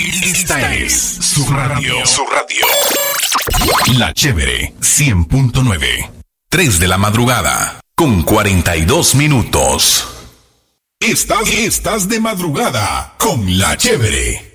Esta es su radio. La Chévere 100.9. 3 de la madrugada con 42 minutos. Estás de madrugada con La Chévere.